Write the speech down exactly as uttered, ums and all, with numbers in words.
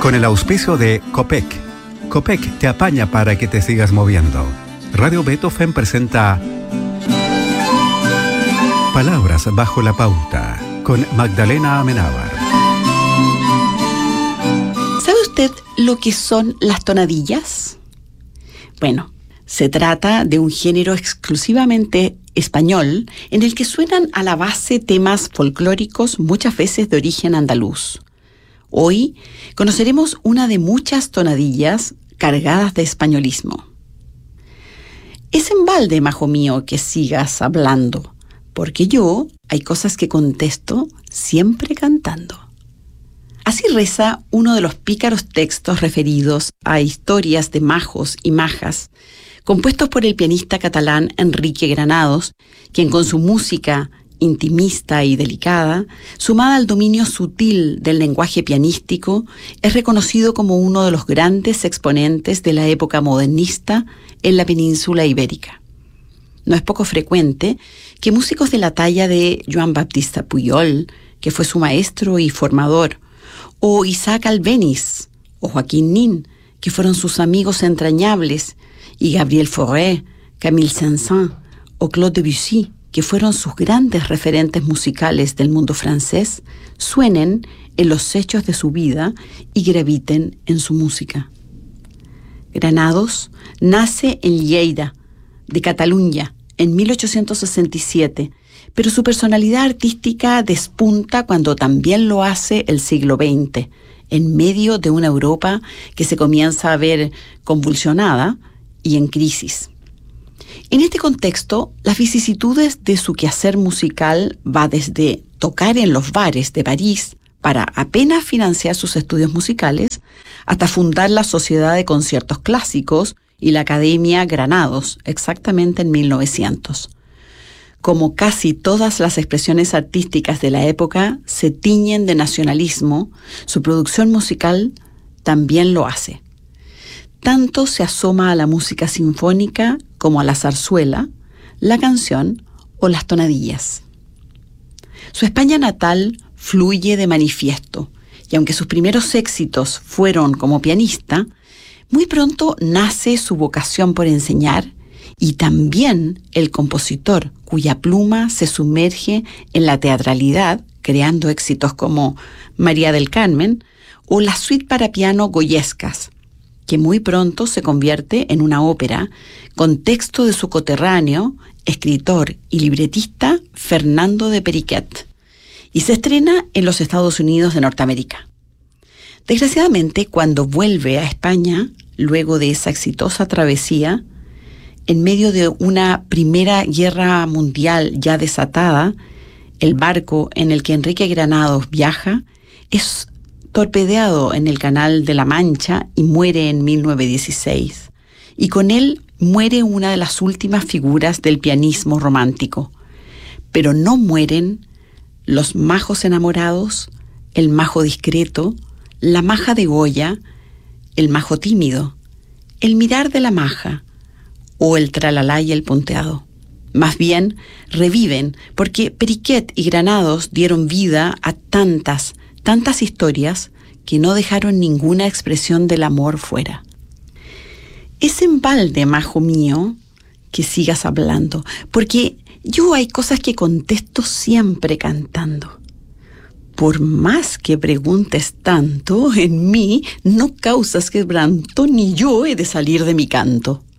Con el auspicio de Copec. Copec te apaña para que te sigas moviendo. Radio Beethoven presenta Palabras bajo la pauta con Magdalena Amenábar. ¿Sabe usted lo que son las tonadillas? Bueno, se trata de un género exclusivamente español en el que suenan a la base temas folclóricos muchas veces de origen andaluz. Hoy conoceremos una de muchas tonadillas cargadas de españolismo. Es en balde, majo mío, que sigas hablando, porque yo hay cosas que contesto siempre cantando. Así reza uno de los pícaros textos referidos a historias de majos y majas, compuestos por el pianista catalán Enrique Granados, quien con su música intimista y delicada, sumada al dominio sutil del lenguaje pianístico, es reconocido como uno de los grandes exponentes de la época modernista en la península ibérica. No es poco frecuente que músicos de la talla de Joan Baptista Pujol, que fue su maestro y formador, o Isaac Albéniz, o Joaquín Nin, que fueron sus amigos entrañables, y Gabriel Fauré, Camille Saint-Saëns o Claude Debussy, que fueron sus grandes referentes musicales del mundo francés, suenen en los hechos de su vida y graviten en su música. Granados nace en Lleida, de Cataluña, en mil ochocientos sesenta y siete, pero su personalidad artística despunta cuando también lo hace el siglo veinte, en medio de una Europa que se comienza a ver convulsionada y en crisis. En este contexto, las vicisitudes de su quehacer musical va desde tocar en los bares de París para apenas financiar sus estudios musicales, hasta fundar la Sociedad de Conciertos Clásicos y la Academia Granados, exactamente en mil novecientos. Como casi todas las expresiones artísticas de la época se tiñen de nacionalismo, su producción musical también lo hace. Tanto se asoma a la música sinfónica como a la zarzuela, la canción o las tonadillas. Su España natal fluye de manifiesto, y aunque sus primeros éxitos fueron como pianista, muy pronto nace su vocación por enseñar y también el compositor cuya pluma se sumerge en la teatralidad, creando éxitos como María del Carmen o la suite para piano Goyescas, que muy pronto se convierte en una ópera con texto de su coterráneo, escritor y libretista Fernando de Periquet, y se estrena en los Estados Unidos de Norteamérica. Desgraciadamente, cuando vuelve a España, luego de esa exitosa travesía, en medio de una primera guerra mundial ya desatada, el barco en el que Enrique Granados viaja es torpedeado en el Canal de la Mancha y muere en mil novecientos dieciséis. Y con él muere una de las últimas figuras del pianismo romántico. Pero no mueren los majos enamorados, el majo discreto, la maja de Goya, el majo tímido, el mirar de la maja o el tralalá y el punteado. Más bien, reviven porque Periquet y Granados dieron vida a tantas, tantas historias que no dejaron ninguna expresión del amor fuera. Es en balde, majo mío, que sigas hablando, porque yo hay cosas que contesto siempre cantando. Por más que preguntes tanto, en mí no causas quebranto, ni yo he de salir de mi canto.